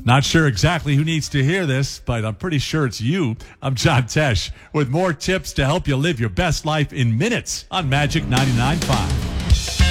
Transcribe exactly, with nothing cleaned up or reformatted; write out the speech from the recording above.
Not sure exactly who needs to hear this, but I'm pretty sure it's you. I'm John Tesh with more tips to help you live your best life in minutes on Magic ninety-nine point five.